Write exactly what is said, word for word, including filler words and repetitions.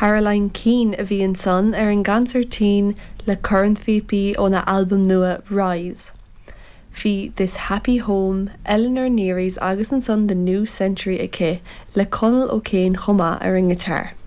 Caroline Keane a bhí an son ar an gantartín le current V P ó na albumm nua Rise. Bhí This Happy Home, Eleanor Neary's agus an son The New Century aici le Conal Ó Céin chomá ar an ghitar.